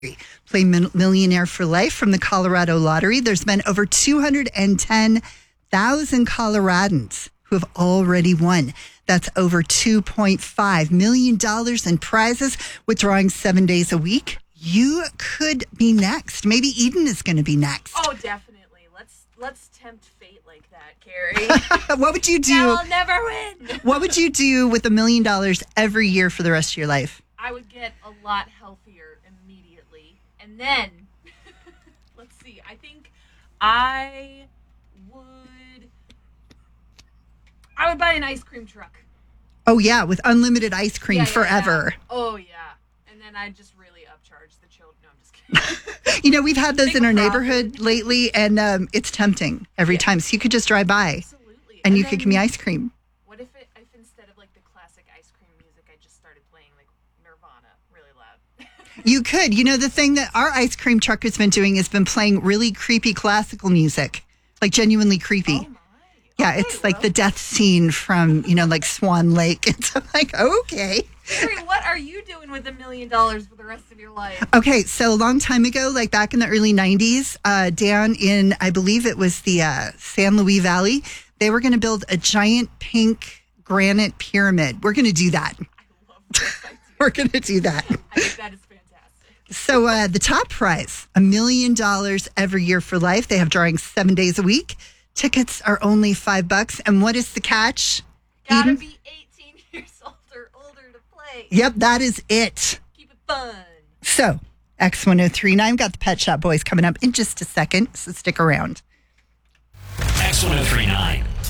Play Millionaire for Life from the Colorado Lottery. There's been over 210,000 Coloradans who have already won. That's over $2.5 million in prizes with drawing 7 days a week. You could be next. Maybe Eden is going to be next. Oh, definitely. Let's tempt fate like that, Carrie. What would you do? I'll never win. What would you do with $1 million every year for the rest of your life? I would get a lot healthier immediately. And then, let's see, I think I would buy an ice cream truck. Oh, yeah, with unlimited ice cream forever. Yeah. Oh, yeah. And then I'd just really upcharge the children. No, I'm just kidding. We've had those in our neighborhood lately, and it's tempting every time. So you could just drive by. Absolutely. And you could give me ice cream. What if instead of like the classic ice cream music, I just started playing like Nirvana really loud? You could. The thing that our ice cream truck has been doing has been playing really creepy classical music, like genuinely creepy. Oh, my. Yeah, it's like the death scene from, like Swan Lake. And so I'm like, okay. Carrie, what are you doing with $1 million for the rest of your life? Okay, so a long time ago, like back in the early 90s, down in, I believe it was the San Luis Valley, they were going to build a giant pink granite pyramid. We're going to do that. I love this idea. We're going to do that. I think that is fantastic. So the top prize, $1 million every year for life. They have drawings 7 days a week. Tickets are only $5. And what is the catch? Gotta Eden? be 18 years older to play. Yep, that is it. Keep it fun. So, X1039, got the Pet Shop Boys coming up in just a second, so stick around. X1039.